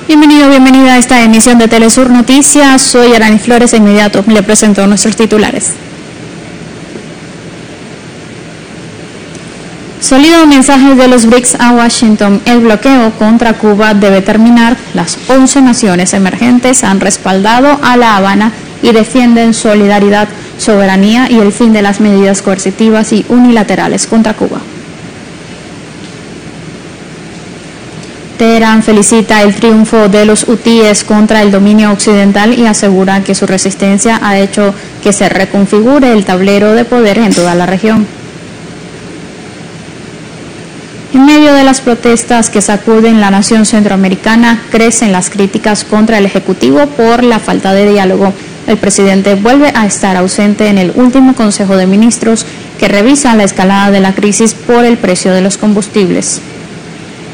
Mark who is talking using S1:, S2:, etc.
S1: Bienvenido, bienvenida a esta emisión de Telesur Noticias. Soy Arani Flores e inmediato le presento nuestros titulares. Sólido mensaje de los BRICS a Washington. El bloqueo contra Cuba debe terminar. Las 11 naciones emergentes han respaldado a La Habana y defienden solidaridad, soberanía y el fin de las medidas coercitivas y unilaterales contra Cuba. Teherán felicita el triunfo de los hutíes contra el dominio occidental y asegura que su resistencia ha hecho que se reconfigure el tablero de poder en toda la región. En medio de las protestas que sacuden la nación centroamericana, crecen las críticas contra el Ejecutivo por la falta de diálogo. El presidente vuelve a estar ausente en el último Consejo de Ministros que revisa la escalada de la crisis por el precio de los combustibles.